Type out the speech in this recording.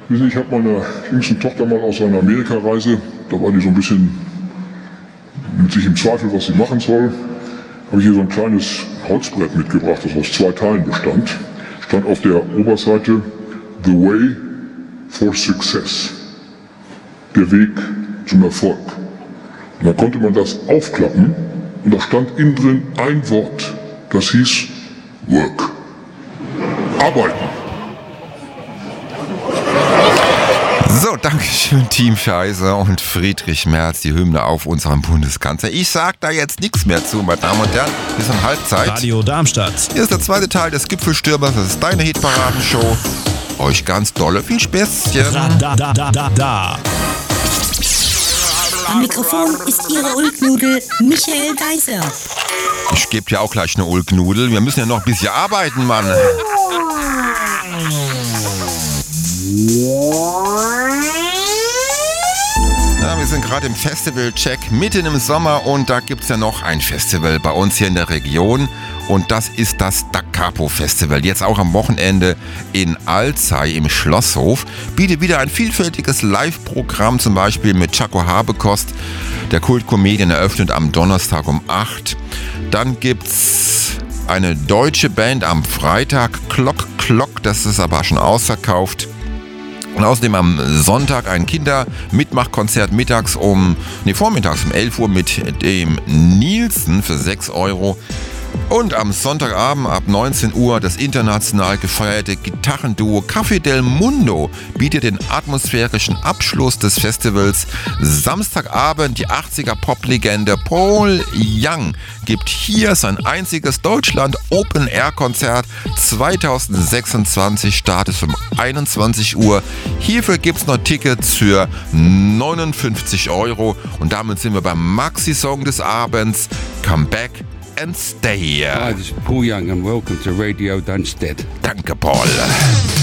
Wissen Sie, ich habe meiner jüngsten Tochter mal aus einer Amerikareise, da war die so ein bisschen mit sich im Zweifel, was sie machen soll, habe ich hier so ein kleines Holzbrett mitgebracht, das aus 2 Teilen bestand. Stand auf der Oberseite The Way for Success, der Weg zum Erfolg. Und dann konnte man das aufklappen und da stand innen drin ein Wort, das hieß Work. Arbeiten. So, Dankeschön, Team Scheiße und Friedrich Merz, die Hymne auf unserem Bundeskanzler. Ich sag da jetzt nichts mehr zu, meine Damen und Herren. Bis um Halbzeit. Radio Darmstadt. Hier ist der zweite Teil des Gipfelstürmers. Das ist deine Hitparadenshow. Euch ganz dolle viel Späßchen. Da. Am Mikrofon ist Ihre Ulknudel Michael Geiser. Ich gebe dir auch gleich eine Ulknudel. Wir müssen ja noch ein bisschen arbeiten, Mann. Ja, wir sind gerade im Festival-Check mitten im Sommer und da gibt es ja noch ein Festival bei uns hier in der Region und das ist das Da Capo Festival. Jetzt auch am Wochenende in Alzey im Schlosshof. Bietet wieder ein vielfältiges Live-Programm, zum Beispiel mit Chaco Habekost. Der Kult-Comedian eröffnet am Donnerstag um 8. Dann gibt's eine deutsche Band am Freitag, Klock, das ist aber schon ausverkauft. Und außerdem am Sonntag ein Kinder-Mitmachkonzert vormittags um 11 Uhr mit dem Nielsen für 6 Euro. Und am Sonntagabend ab 19 Uhr das international gefeierte Gitarrenduo Café del Mundo bietet den atmosphärischen Abschluss des Festivals. Samstagabend die 80er Poplegende Paul Young gibt hier sein einziges Deutschland Open Air Konzert 2026, startet um 21 Uhr. Hierfür gibt es noch Tickets für 59 Euro und damit sind wir beim Maxi-Song des Abends, Come Back and Stay. Hi, this is Paul Young and welcome to Radio Darmstadt. Danke, Paul.